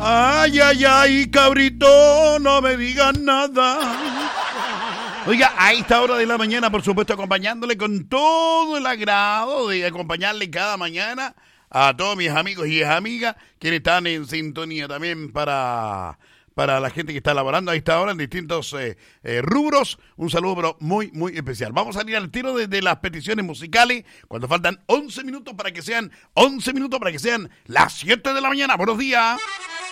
Ay, ay, ay, cabrito, no me digas nada. Oiga, a esta hora de la mañana, por supuesto, acompañándole con todo el agrado de acompañarle cada mañana a todos mis amigos y amigas quienes están en sintonía también para la gente que está laborando a esta hora en distintos rubros. Un saludo pero muy, muy especial. Vamos a salir al tiro desde las peticiones musicales cuando faltan 11 minutos para que sean 11 minutos para que sean las 7 de la mañana. Buenos días.